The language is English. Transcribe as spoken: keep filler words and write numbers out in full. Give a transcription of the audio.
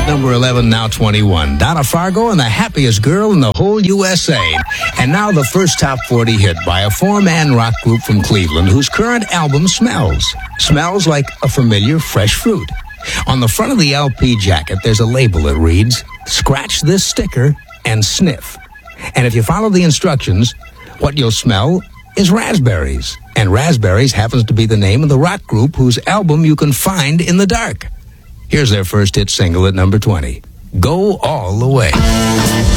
at number eleven, now twenty-one. Donna Fargo and the happiest girl in the whole U S A. And now the first top forty hit by a four-man rock group from Cleveland whose current album smells. Smells like a familiar fresh fruit. On the front of the L P jacket, there's a label that reads, "Scratch this sticker and sniff." And if you follow the instructions, what you'll smell is raspberries. And Raspberries happens to be the name of the rock group whose album you can find in the dark. Here's their first hit single at number twenty, "Go All the Way."